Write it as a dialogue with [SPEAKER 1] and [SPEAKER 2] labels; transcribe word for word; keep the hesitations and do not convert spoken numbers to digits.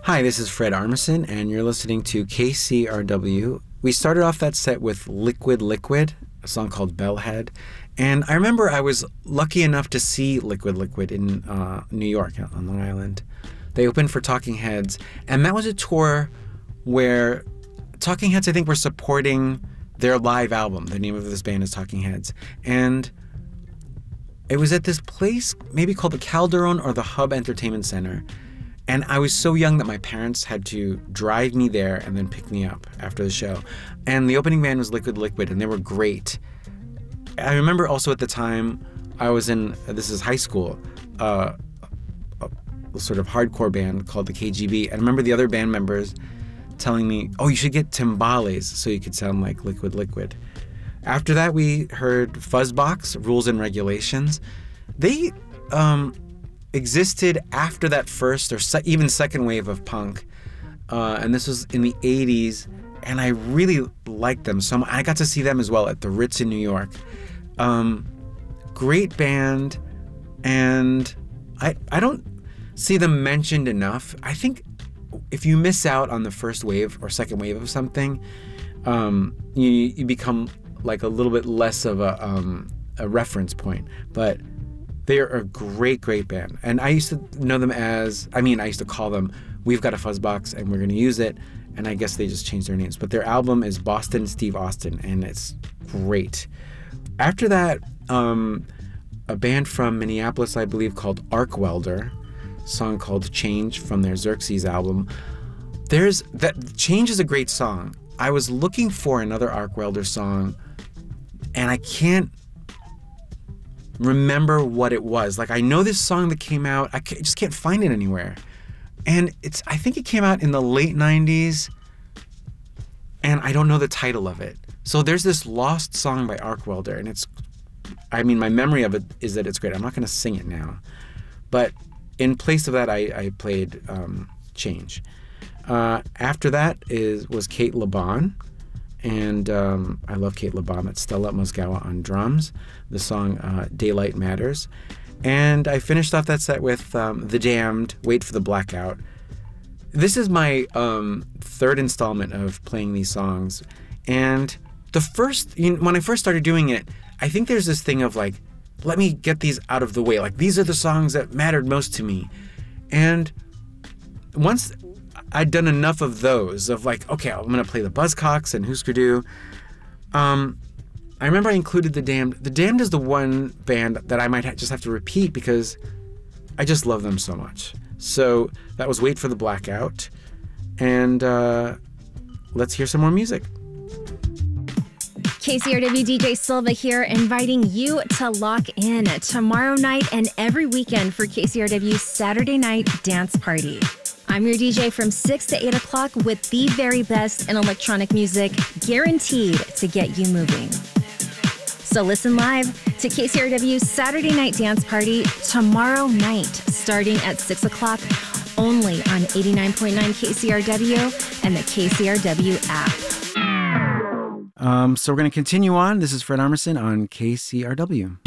[SPEAKER 1] Hi, this is Fred Armisen, and you're listening to K C R W. We started off that set with Liquid Liquid, a song called Bellhead. And I remember I was lucky enough to see Liquid Liquid in uh, New York, on Long Island. They opened for Talking Heads, and that was a tour where Talking Heads, I think, were supporting their live album. The name of this band is Talking Heads. And it was at this place, maybe called the Calderon or the Hub Entertainment Center. And I was so young that my parents had to drive me there and then pick me up after the show. And the opening band was Liquid Liquid, and they were great. I remember also at the time, I was in, this is high school, uh, a, a sort of hardcore band called the K G B. And I remember the other band members telling me, oh, you should get timbales so you could sound like Liquid Liquid. After that, we heard Fuzzbox, Rules and Regulations. They... um. existed after that first or se- even second wave of punk, uh, and this was in the eighties, and I really liked them so much. I got to see them as well at the Ritz in New York. Um, great band, and I I don't see them mentioned enough. I think if you miss out on the first wave or second wave of something, um, you you become like a little bit less of a um, a reference point, but they're a great, great band. And I used to know them as, I mean, I used to call them, We've Got a Fuzzbox and We're Going to Use It. And I guess they just changed their names. But their album is Boston Steve Austin, and it's great. After that, um, a band from Minneapolis, I believe, called Arc Welder, a song called Change from their Xerxes album. There's that Change is a great song. I was looking for another Arc Welder song, and I can't remember what it was. Like, I know this song that came out, I just can't find it anywhere. And it's, I think it came out in the late nineties, and I don't know the title of it. So there's this lost song by Arc Welder, and it's, I mean, my memory of it is that it's great. I'm not going to sing it now. But in place of that, I, I played um, Change. Uh, after that is was Kate LeBon. And um, I love Kate LeBon. That's Stella Mozgawa on drums. The song uh, Daylight Matters. And I finished off that set with um, The Damned, Wait for the Blackout. This is my um, third installment of playing these songs. And the first, you know, when I first started doing it, I think there's this thing of like, let me get these out of the way. Like, these are the songs that mattered most to me. And once I'd done enough of those, of like, okay, I'm going to play the Buzzcocks and Husker Du. Um, I remember I included The Damned. The Damned is the one band that I might ha- just have to repeat because I just love them so much. So that was Wait for the Blackout. And uh, let's hear some more music.
[SPEAKER 2] K C R W D J Silva here, inviting you to lock in tomorrow night and every weekend for K C R W Saturday Night Dance Party. I'm your D J from six to eight o'clock with the very best in electronic music, guaranteed to get you moving. So listen live to K C R W Saturday Night Dance Party tomorrow night, starting at six o'clock, only on eighty-nine point nine K C R W and the K C R W app.
[SPEAKER 1] Um, so we're going to continue on. This is Fred Armisen on K C R W.